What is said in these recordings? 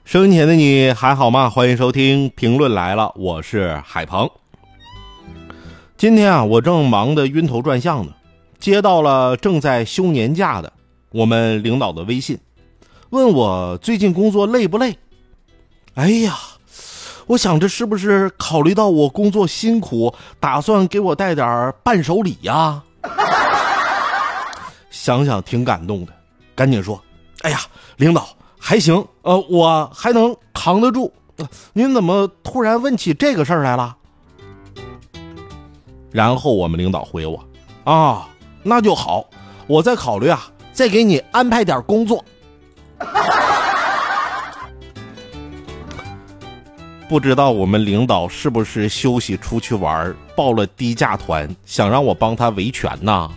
收音前的你还好吗？欢迎收听评论来了，我是海鹏。今天啊，我正忙得晕头转向呢，接到了正在休年假的我们领导的微信，问我最近工作累不累。哎呀，我想这是不是考虑到我工作辛苦，打算给我带点伴手礼呀？想想挺感动的，赶紧说，哎呀，领导还行，我还能扛得住。您怎么突然问起这个事儿来了？然后我们领导回我，那就好，我再考虑再给你安排点工作。不知道我们领导是不是休息出去玩，报了低价团，想让我帮他维权呢？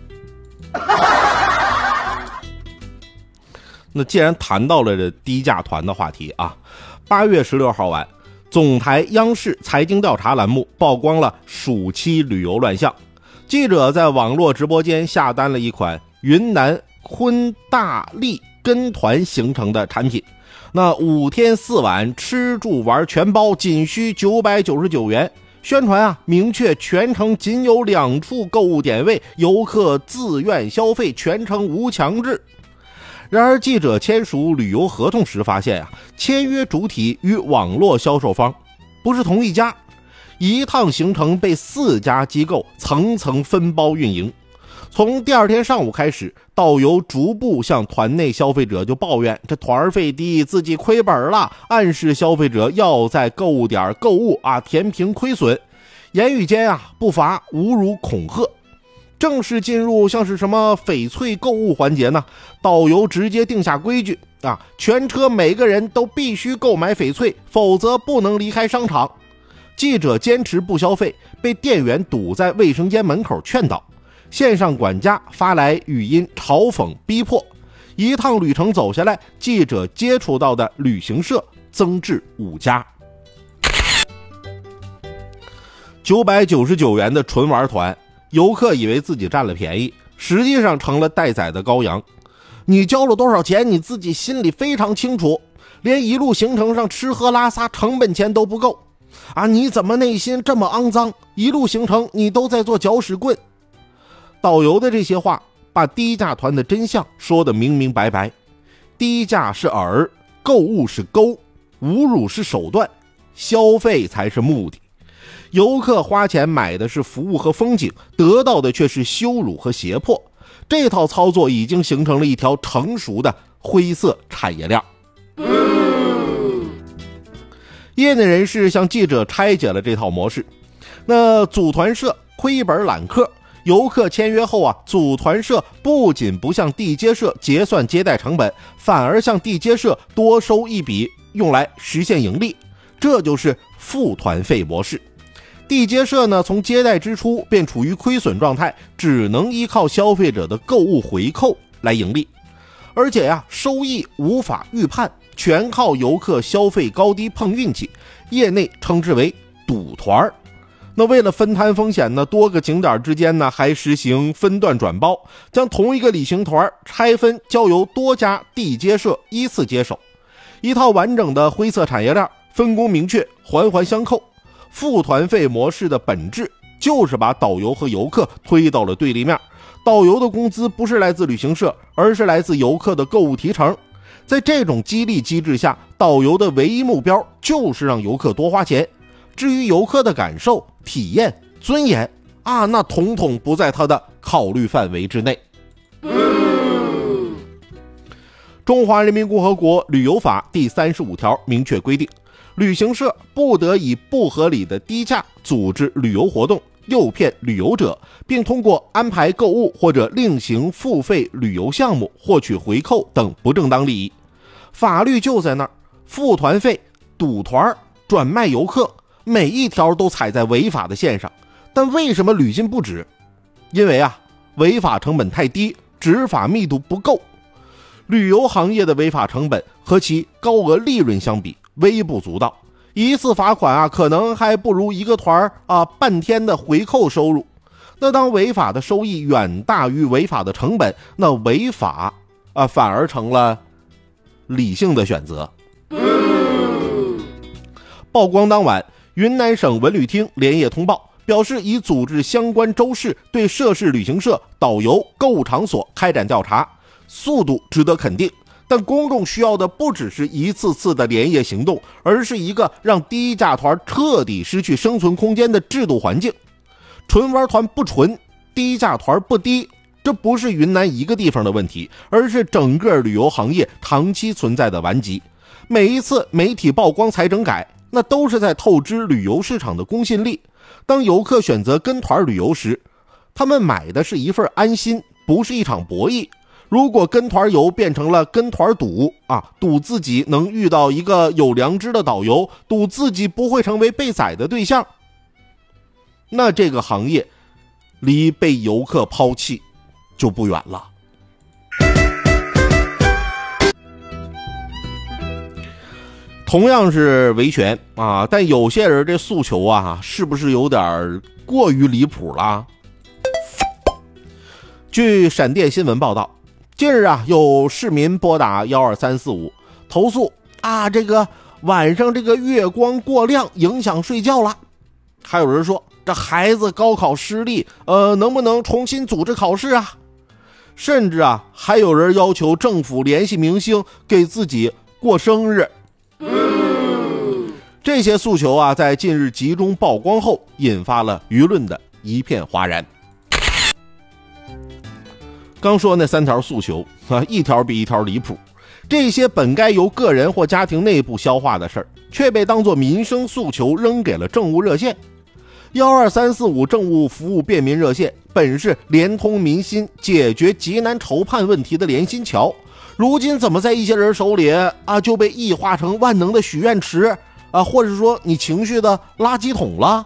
那既然谈到了这低价团的话题8月16号晚，总台央视财经调查栏目曝光了暑期旅游乱象。记者在网络直播间下单了一款云南昆大丽跟团行程的产品，那5天4晚吃住玩全包，仅需999元。宣传明确全程仅有2处购物点位，游客自愿消费，全程无强制。然而记者签署旅游合同时发现签约主体与网络销售方不是同一家，一趟行程被4家机构层层分包运营。从第二天上午开始，导游逐步向团内消费者就抱怨这团费低，自己亏本了，暗示消费者要在购物点购物填平亏损，言语间不乏侮辱恐吓。正式进入像是什么翡翠购物环节呢，导游直接定下规矩全车每个人都必须购买翡翠，否则不能离开商场。记者坚持不消费，被店员堵在卫生间门口劝导，线上管家发来语音嘲讽逼迫。一趟旅程走下来，记者接触到的旅行社增至5家。999元的纯玩团，游客以为自己占了便宜，实际上成了待宰的羔羊。你交了多少钱，你自己心里非常清楚，连一路行程上吃喝拉撒成本钱都不够你怎么内心这么肮脏？一路行程你都在做搅屎棍。导游的这些话把低价团的真相说得明明白白，低价是饵，购物是钩，侮辱是手段，消费才是目的。游客花钱买的是服务和风景，得到的却是羞辱和胁迫。这套操作已经形成了一条成熟的灰色产业链。业内人士向记者拆解了这套模式。那组团社亏本揽客，游客签约后组团社不仅不向地接社结算接待成本，反而向地接社多收一笔用来实现盈利，这就是付团费模式。地接社呢，从接待支出便处于亏损状态，只能依靠消费者的购物回扣来盈利，而且收益无法预判，全靠游客消费高低碰运气，业内称之为赌团。那为了分摊风险呢，多个景点之间呢还实行分段转包，将同一个旅行团拆分，交由多家地接社依次接手，一套完整的灰色产业链，分工明确，环环相扣。付团费模式的本质就是把导游和游客推到了对立面，导游的工资不是来自旅行社，而是来自游客的购物提成。在这种激励机制下，导游的唯一目标就是让游客多花钱，至于游客的感受、体验、尊严那统统不在他的考虑范围之内。中华人民共和国旅游法第35条明确规定，旅行社不得以不合理的低价组织旅游活动，诱骗旅游者，并通过安排购物或者另行付费旅游项目获取回扣等不正当利益。法律就在那儿，付团费、赌团、转卖游客，每一条都踩在违法的线上，但为什么屡禁不止？因为违法成本太低，执法密度不够。旅游行业的违法成本和其高额利润相比微不足道，一次罚款可能还不如一个团半天的回扣收入。那当违法的收益远大于违法的成本，那违法反而成了理性的选择。 曝光当晚，云南省文旅厅连夜通报，表示已组织相关州市对涉事旅行社、导游、购物场所开展调查，速度值得肯定。但公众需要的不只是一次次的连夜行动，而是一个让低价团彻底失去生存空间的制度环境。纯玩团不纯，低价团不低，这不是云南一个地方的问题，而是整个旅游行业长期存在的顽疾。每一次媒体曝光才整改，那都是在透支旅游市场的公信力。当游客选择跟团旅游时，他们买的是一份安心，不是一场博弈。如果跟团游变成了跟团赌赌自己能遇到一个有良知的导游，赌自己不会成为被宰的对象，那这个行业离被游客抛弃就不远了。同样是维权但有些人这诉求是不是有点过于离谱了？据闪电新闻报道，近日有市民拨打12345投诉这个晚上这个月光过亮影响睡觉了。还有人说这孩子高考失利，能不能重新组织考试啊？甚至还有人要求政府联系明星给自己过生日。这些诉求在近日集中曝光后，引发了舆论的一片哗然。刚说那3条诉求一条比一条离谱，这些本该由个人或家庭内部消化的事儿，却被当作民生诉求扔给了政务热线。12345政务服务便民热线本是连通民心、解决急难愁盼问题的连心桥，如今怎么在一些人手里就被异化成万能的许愿池或者说你情绪的垃圾桶了？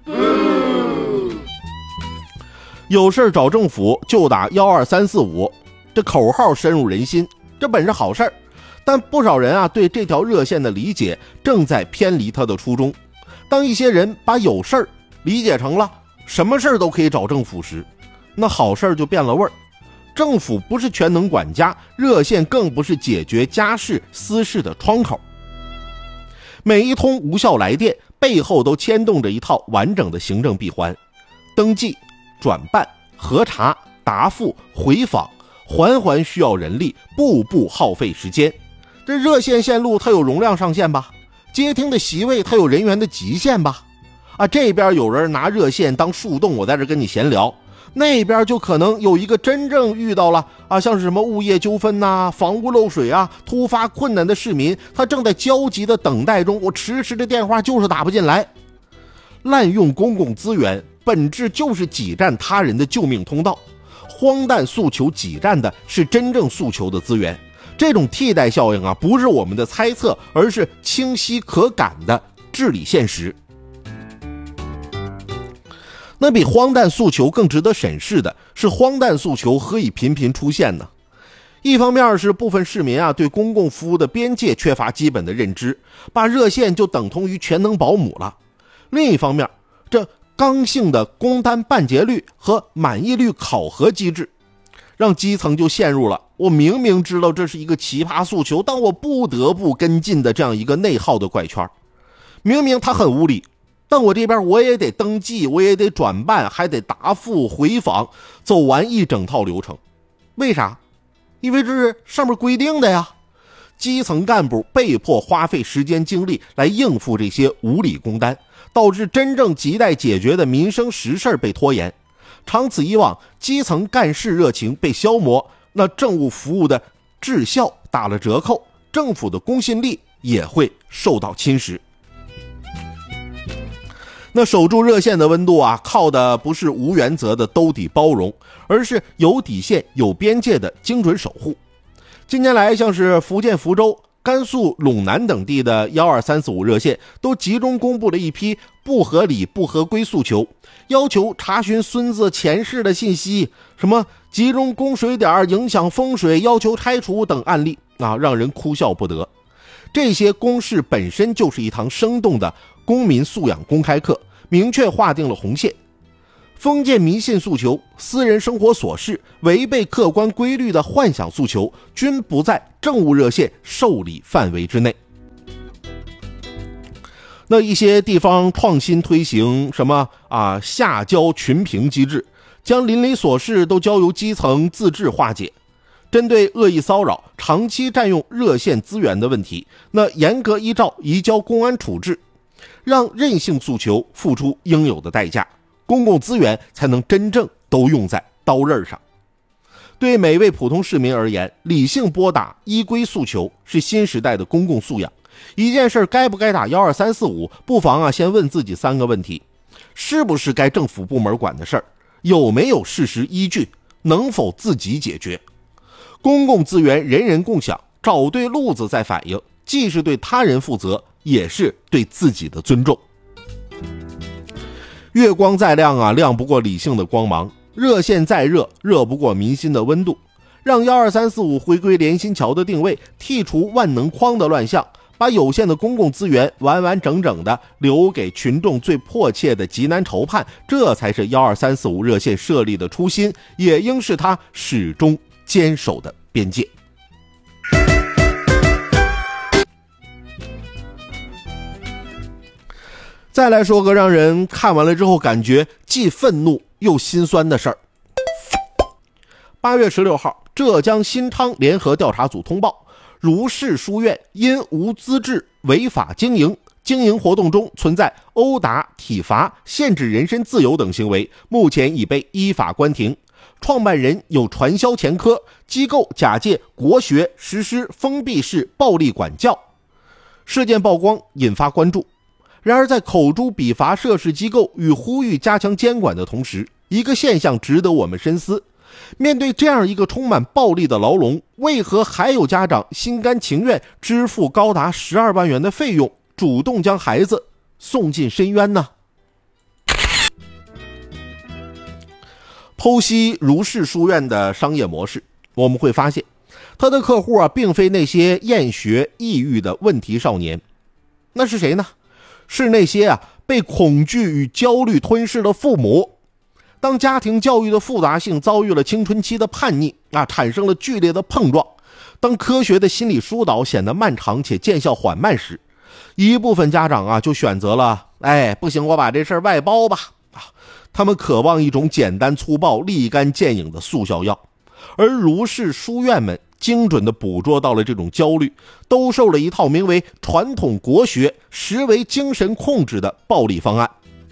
有事找政府就打12345，这口号深入人心，这本是好事儿，但不少人对这条热线的理解正在偏离它的初衷。当一些人把有事儿理解成了什么事儿都可以找政府时，那好事儿就变了味儿。政府不是全能管家，热线更不是解决家事私事的窗口。每一通无效来电背后都牵动着一套完整的行政闭环，登记、转办、核查、答复、回访，环环需要人力，步步耗费时间。这热线线路它有容量上限吧？接听的席位它有人员的极限吧？这边有人拿热线当树洞，我在这跟你闲聊，那边就可能有一个真正遇到了像是什么物业纠纷房屋漏水突发困难的市民，他正在焦急的等待中，我迟迟的电话就是打不进来。滥用公共资源本质就是挤占他人的救命通道，荒诞诉求挤占的是真正诉求的资源。这种替代效应不是我们的猜测，而是清晰可感的治理现实。那比荒诞诉求更值得审视的是，荒诞诉求何以频频出现呢？一方面是部分市民对公共服务的边界缺乏基本的认知，把热线就等同于全能保姆了。另一方面，这刚性的工单办结率和满意率考核机制，让基层就陷入了我明明知道这是一个奇葩诉求，但我不得不跟进的这样一个内耗的怪圈。明明它很无理，但我这边我也得登记，我也得转办，还得答复回访，走完一整套流程。为啥？因为这是上面规定的呀。基层干部被迫花费时间精力来应付这些无理工单，导致真正亟待解决的民生实事被拖延。长此以往，基层干事热情被消磨，那政务服务的质效打了折扣，政府的公信力也会受到侵蚀。那守住热线的温度靠的不是无原则的兜底包容，而是有底线有边界的精准守护。近年来，像是福建福州、甘肃陇南等地的12345热线都集中公布了一批不合理不合规诉求，要求查询孙子前世的信息，什么集中供水点影响风水，要求拆除等案例让人哭笑不得。这些公示本身就是一堂生动的公民素养公开课，明确划定了红线。封建迷信诉求、私人生活琐事、违背客观规律的幻想诉求，均不在政务热线受理范围之内。 那一些地方创新推行什么下交群评机制，将邻里琐事都交由基层自治化解。针对恶意骚扰、长期占用热线资源的问题，那严格依照移交公安处置，让任性诉求付出应有的代价，公共资源才能真正都用在刀刃上。对每位普通市民而言，理性拨打依规诉求是新时代的公共素养。一件事该不该打12345，不妨先问自己3个问题：是不是该政府部门管的事儿？有没有事实依据？能否自己解决？公共资源人人共享，找对路子再反应，既是对他人负责，也是对自己的尊重。月光再亮亮不过理性的光芒；热线再热，热不过民心的温度。让12345回归连心桥的定位，剔除万能框的乱象，把有限的公共资源完完整整的留给群众最迫切的急难愁盼，这才是12345热线设立的初心，也应是他始终坚守的边界。再来说个让人看完了之后感觉既愤怒又心酸的事儿。8月16号，浙江新昌联合调查组通报，如是书院因无资质违法经营活动中存在殴打、体罚、限制人身自由等行为，目前已被依法关停。创办人有传销前科，机构假借国学实施封闭式暴力管教。事件曝光引发关注。然而在口诛笔伐涉事机构与呼吁加强监管的同时，一个现象值得我们深思：面对这样一个充满暴力的牢笼，为何还有家长心甘情愿支付高达12万元的费用，主动将孩子送进深渊呢？剖析如是书院的商业模式，我们会发现他的客户并非那些厌学抑郁的问题少年，那是谁呢？是那些被恐惧与焦虑吞噬的父母。当家庭教育的复杂性遭遇了青春期的叛逆产生了剧烈的碰撞，当科学的心理疏导显得漫长且见效缓慢时，一部分家长就选择了不行，我把这事外包吧。他们渴望一种简单粗暴立竿见影的速效药，而如是书院们精准地捕捉到了这种焦虑，兜售了一套名为传统国学实为精神控制的暴力方案。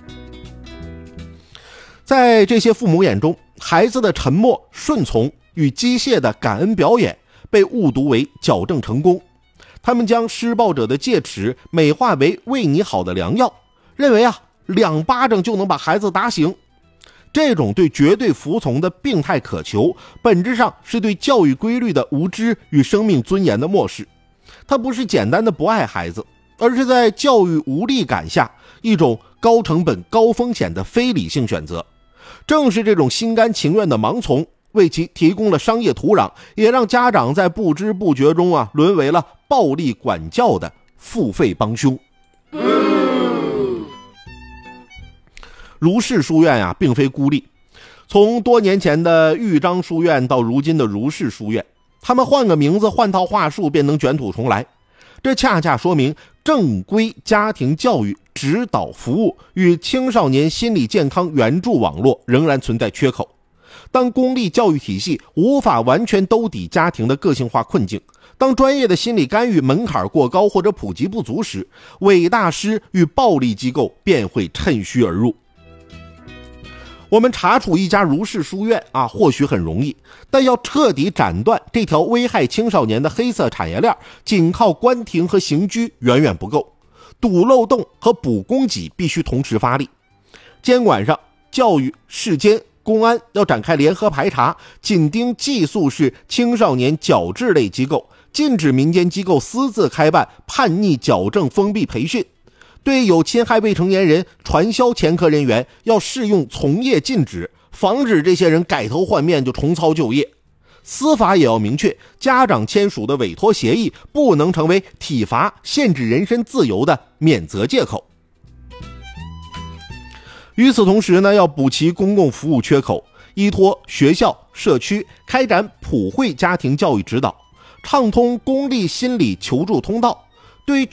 在这些父母眼中，孩子的沉默、顺从与机械的感恩表演被误读为矫正成功，他们将施暴者的戒尺美化为为你好的良药，认为2巴掌就能把孩子打醒。这种对绝对服从的病态渴求，本质上是对教育规律的无知与生命尊严的漠视。它不是简单的不爱孩子，而是在教育无力感下一种高成本高风险的非理性选择。正是这种心甘情愿的盲从，为其提供了商业土壤，也让家长在不知不觉中沦为了暴力管教的付费帮凶。如是书院并非孤立，从多年前的豫章书院到如今的如是书院，他们换个名字换套话术便能卷土重来。这恰恰说明正规家庭教育指导服务与青少年心理健康援助网络仍然存在缺口。当公立教育体系无法完全兜底家庭的个性化困境，当专业的心理干预门槛过高或者普及不足时，伪大师与暴力机构便会趁虚而入。我们查处一家如是书院或许很容易，但要彻底斩断这条危害青少年的黑色产业链，仅靠关停和刑拘远远不够，堵漏洞和补供给必须同时发力。监管上，教育、市监、公安要展开联合排查，紧盯寄宿式青少年矫治类机构，禁止民间机构私自开办叛逆矫正封闭培训。对有侵害未成年人、传销前科人员要适用从业禁止，防止这些人改头换面就重操旧业。司法也要明确，家长签署的委托协议不能成为体罚、限制人身自由的免责借口。与此同时要补齐公共服务缺口，依托学校、社区开展普惠家庭教育指导，畅通公立心理求助通道，对